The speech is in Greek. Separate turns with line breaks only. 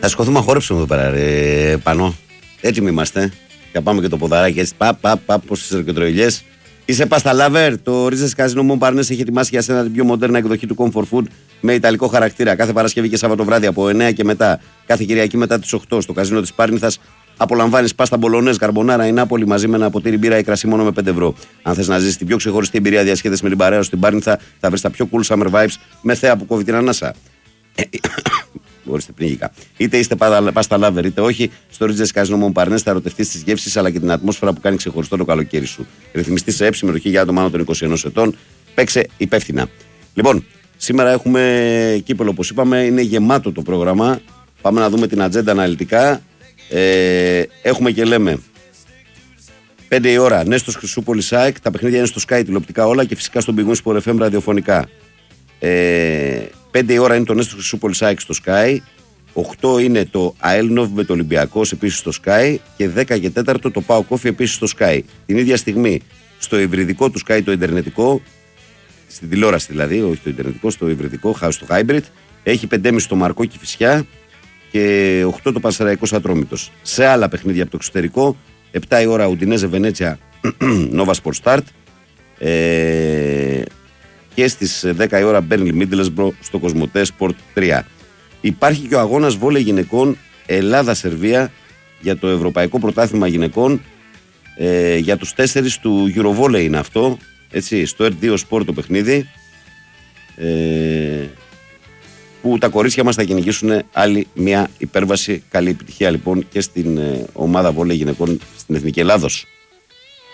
Θα σηκωθούμε να χόρεψουμε εδώ πέρα, ρε Πανώ. Έτοιμοι είμαστε. Και πάμε και το ποδαράκι έτσι. Παπ, πως τι ροκετροϊλιές. Είσαι πάστα λάβερ. Το Ρίζες Καζίνο Μομπαρνές έχει ετοιμάσει για σένα την πιο μοντέρνα εκδοχή του Comfort Food με ιταλικό χαρακτήρα. Κάθε Παρασκευή και Σάββατο βράδυ από 9 και μετά. Κάθε Κυριακή μετά τις 8 στο καζίνο της Πάρνηθας. Απολαμβάνεις πάστα μπολονές, καρμπονάρα ή νάπολη μαζί με ένα ποτήρι μπύρα ή κρασί μόνο με 5 ευρώ. Αν θες να ζήσεις την πιο ξεχωριστή εμπειρία διασκέδαση με την παρέα στην Πάρνηθα, θα βρεις τα πιο cool summer vibes με θέα που κόβει την ανάσα. Ορίστε πνίγηκα. Είτε είστε πάστα λάβερ, είτε όχι, στο Ρίτζες Καζίνο Μομπαρνές θα ερωτευτείς τις γεύσεις αλλά και την ατμόσφαιρα που κάνει ξεχωριστό το καλοκαίρι σου. Ρυθμιστή σε έψη, συμμετοχή για άτομα άνω των 21 ετών. Παίξε υπεύθυνα. Λοιπόν, σήμερα έχουμε κύπελο, όπως είπαμε, είναι γεμάτο το πρόγραμμα. Πάμε να δούμε την ατζέντα αναλυτικά. Έχουμε και λέμε 5 η ώρα Νέστος Χρυσούπολης ΑΕΚ. Τα παιχνίδια είναι στο Sky τηλεοπτικά όλα και φυσικά στον Big Win Sport FM ραδιοφωνικά. 5 η ώρα είναι το Νέστος Χρυσούπολης ΑΕΚ στο Sky. 8 είναι το ΑΕΛΝΟΒ με το Ολυμπιακός επίσης στο Sky. Και 10 και 4 το ΠΑΟ Κόφι επίσης στο Sky. Την ίδια στιγμή στο υβριδικό του Sky, το ιντερνετικό, στην τηλεόραση δηλαδή, όχι το ιντερνετικό, στο υβριδικό, στο hybrid, έχει 5,5 το Μαρκό Κηφισιά και 8 το Πανσεραϊκός Ατρόμητος. Σε άλλα παιχνίδια από το εξωτερικό, 7 η ώρα Ουντινέζε Βενέτσια Nova Sport Start. Και στις 10 η ώρα Μπέρνλι Μίντλεσμπρο στο Κοσμοτέ Sport 3. Υπάρχει και ο αγώνας βόλεϊ γυναικών Ελλάδα-Σερβία για το Ευρωπαϊκό Πρωτάθλημα Γυναικών, για τους 4 του Eurovolley είναι αυτό, έτσι, στο R2 Sport το παιχνίδι, που τα κορίτσια μας θα κυνηγήσουν άλλη μια υπέρβαση. Καλή επιτυχία λοιπόν και στην ομάδα βόλεϊ γυναικών στην Εθνική Ελλάδος.